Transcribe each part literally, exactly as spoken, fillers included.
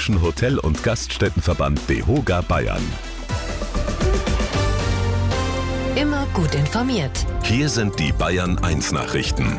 Bayerischen Hotel- und Gaststättenverband DEHOGA Bayern. Immer gut informiert. Hier sind die Bayern eins Nachrichten.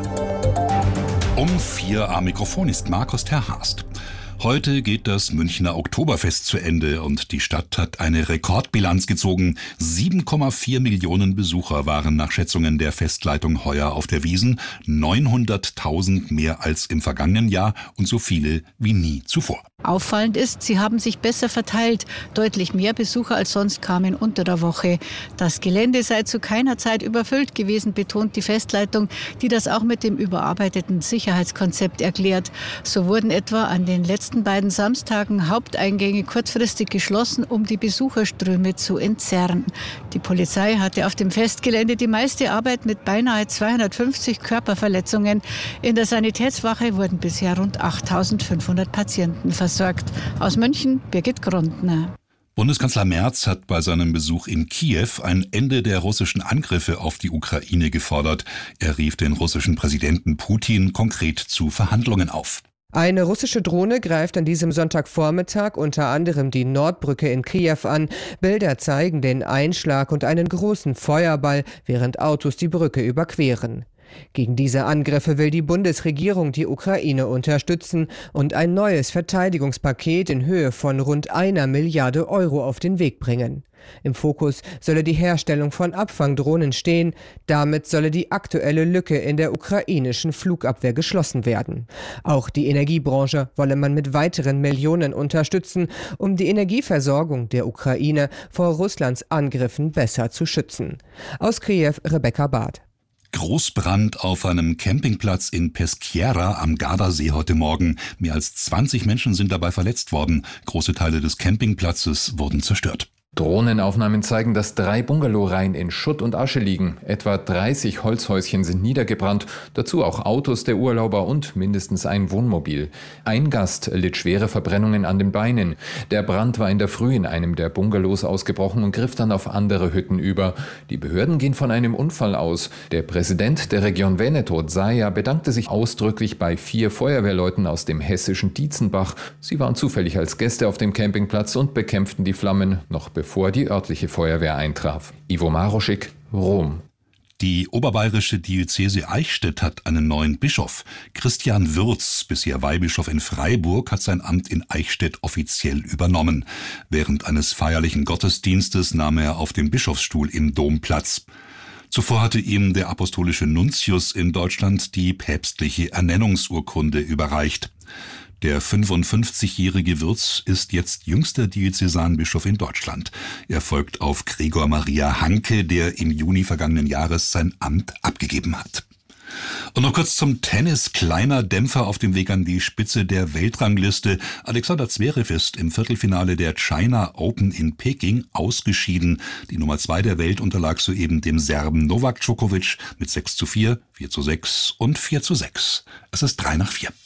Um vier am Mikrofon ist Markus Terhast. Heute geht das Münchner Oktoberfest zu Ende und die Stadt hat eine Rekordbilanz gezogen. sieben Komma vier Millionen Besucher waren nach Schätzungen der Festleitung heuer auf der Wiesn. neunhunderttausend mehr als im vergangenen Jahr und so viele wie nie zuvor. Auffallend ist, sie haben sich besser verteilt. Deutlich mehr Besucher als sonst kamen unter der Woche. Das Gelände sei zu keiner Zeit überfüllt gewesen, betont die Festleitung, die das auch mit dem überarbeiteten Sicherheitskonzept erklärt. So wurden etwa an den letzten beiden Samstagen Haupteingänge kurzfristig geschlossen, um die Besucherströme zu entzerren. Die Polizei hatte auf dem Festgelände die meiste Arbeit mit beinahe zweihundertfünfzig Körperverletzungen. In der Sanitätswache wurden bisher rund achttausendfünfhundert Patienten versorgt. Aus München, Birgit Grundner. Bundeskanzler Merz hat bei seinem Besuch in Kiew ein Ende der russischen Angriffe auf die Ukraine gefordert. Er rief den russischen Präsidenten Putin konkret zu Verhandlungen auf. Eine russische Drohne greift an diesem Sonntagvormittag unter anderem die Nordbrücke in Kiew an. Bilder zeigen den Einschlag und einen großen Feuerball, während Autos die Brücke überqueren. Gegen diese Angriffe will die Bundesregierung die Ukraine unterstützen und ein neues Verteidigungspaket in Höhe von rund einer Milliarde Euro auf den Weg bringen. Im Fokus solle die Herstellung von Abfangdrohnen stehen. Damit solle die aktuelle Lücke in der ukrainischen Flugabwehr geschlossen werden. Auch die Energiebranche wolle man mit weiteren Millionen unterstützen, um die Energieversorgung der Ukraine vor Russlands Angriffen besser zu schützen. Aus Kiew, Rebecca Barth. Großbrand auf einem Campingplatz in Peschiera am Gardasee heute Morgen. Mehr als zwanzig Menschen sind dabei verletzt worden. Große Teile des Campingplatzes wurden zerstört. Drohnenaufnahmen zeigen, dass drei Bungalowreihen in Schutt und Asche liegen. Etwa dreißig Holzhäuschen sind niedergebrannt, dazu auch Autos der Urlauber und mindestens ein Wohnmobil. Ein Gast litt schwere Verbrennungen an den Beinen. Der Brand war in der Früh in einem der Bungalows ausgebrochen und griff dann auf andere Hütten über. Die Behörden gehen von einem Unfall aus. Der Präsident der Region Veneto, Zaia, bedankte sich ausdrücklich bei vier Feuerwehrleuten aus dem hessischen Dietzenbach. Sie waren zufällig als Gäste auf dem Campingplatz und bekämpften die Flammen, noch bevor bevor die örtliche Feuerwehr eintraf. Ivo Maroschik, Rom. Die oberbayerische Diözese Eichstätt hat einen neuen Bischof. Christian Würz, bisher Weihbischof in Freiburg, hat sein Amt in Eichstätt offiziell übernommen. Während eines feierlichen Gottesdienstes nahm er auf dem Bischofsstuhl im Dom Platz. Zuvor hatte ihm der apostolische Nuntius in Deutschland die päpstliche Ernennungsurkunde überreicht. Der fünfundfünfzigjährige Würz ist jetzt jüngster Diözesanbischof in Deutschland. Er folgt auf Gregor Maria Hanke, der im Juni vergangenen Jahres sein Amt abgegeben hat. Und noch kurz zum Tennis. Kleiner Dämpfer auf dem Weg an die Spitze der Weltrangliste. Alexander Zverev ist im Viertelfinale der China Open in Peking ausgeschieden. Die Nummer zwei der Welt unterlag soeben dem Serben Novak Djokovic mit sechs zu vier, vier zu sechs und vier zu sechs. Es ist drei nach vier.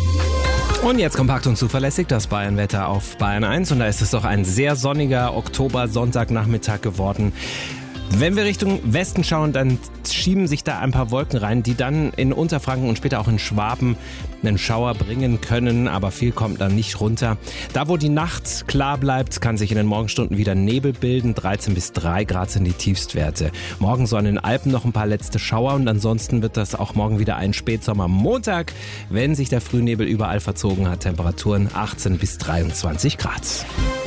Und jetzt kompakt und zuverlässig das Bayernwetter auf Bayern eins. Und da ist es doch ein sehr sonniger Oktober-Sonntagnachmittag geworden. Wenn wir Richtung Westen schauen, dann schieben sich da ein paar Wolken rein, die dann in Unterfranken und später auch in Schwaben einen Schauer bringen können, aber viel kommt dann nicht runter. Da, wo die Nacht klar bleibt, kann sich in den Morgenstunden wieder Nebel bilden. dreizehn bis drei Grad sind die Tiefstwerte. Morgen so an den Alpen noch ein paar letzte Schauer und ansonsten wird das auch morgen wieder ein Spätsommer. Montag, wenn sich der Frühnebel überall verzogen hat, Temperaturen achtzehn bis dreiundzwanzig Grad.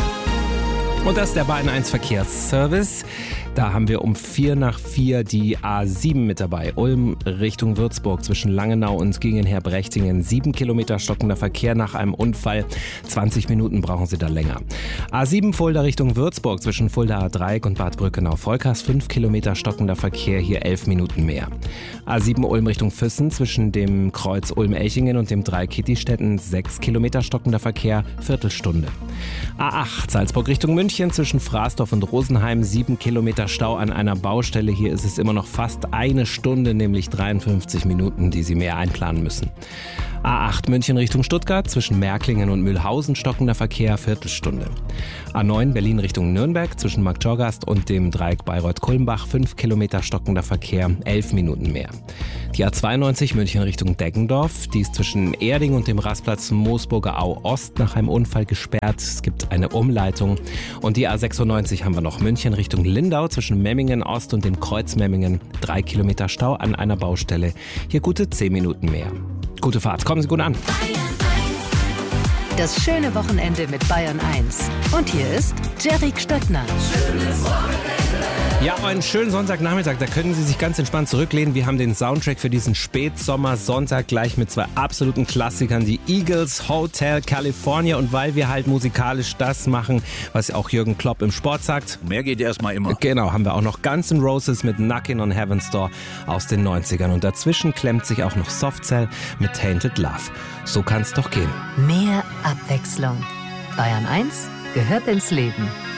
Und das ist der Bayern eins Verkehrsservice. Da haben wir um vier nach vier die A sieben mit dabei. Ulm Richtung Würzburg zwischen Langenau und Gingenher-Brechtingen. Sieben Kilometer stockender Verkehr nach einem Unfall. zwanzig Minuten brauchen Sie da länger. A sieben Fulda Richtung Würzburg zwischen Fuldaer Dreieck und Bad Brückenau-Volkers. Fünf Kilometer stockender Verkehr, hier elf Minuten mehr. A sieben Ulm Richtung Füssen zwischen dem Kreuz Ulm-Elchingen und dem Dreieck Kittistetten. Sechs Kilometer stockender Verkehr, Viertelstunde. A acht Salzburg Richtung München zwischen Fraßdorf und Rosenheim. Sieben Kilometer Stau an einer Baustelle. Hier ist es immer noch fast eine Stunde, nämlich dreiundfünfzig Minuten, die Sie mehr einplanen müssen. A acht München Richtung Stuttgart, zwischen Märklingen und Mühlhausen stockender Verkehr, Viertelstunde. A neun Berlin Richtung Nürnberg, zwischen Marktjorgast und dem Dreieck Bayreuth-Kulmbach, fünf Kilometer stockender Verkehr, elf Minuten mehr. Die A zweiundneunzig München Richtung Deggendorf, die ist zwischen Erding und dem Rastplatz Moosburger Au Ost nach einem Unfall gesperrt. Es gibt eine Umleitung. Und die A sechsundneunzig haben wir noch München Richtung Lindau, zwischen Memmingen Ost und dem Kreuz Memmingen, drei Kilometer Stau an einer Baustelle. Hier gute zehn Minuten mehr. Gute Fahrt, kommen Sie gut an. Das schöne Wochenende mit Bayern eins. Und hier ist Jerry Stöttner. Schönes Wochenende. Ja, einen schönen Sonntagnachmittag, da können Sie sich ganz entspannt zurücklehnen. Wir haben den Soundtrack für diesen Spätsommer-Sonntag gleich mit zwei absoluten Klassikern, die Eagles, Hotel California. Und weil wir halt musikalisch das machen, was auch Jürgen Klopp im Sport sagt. Mehr geht erstmal immer. Genau, haben wir auch noch Guns N' Roses mit Knockin' on Heaven's Door aus den neunzigern. Und dazwischen klemmt sich auch noch Soft Cell mit Tainted Love. So kann's doch gehen. Mehr Abwechslung. Bayern eins gehört ins Leben.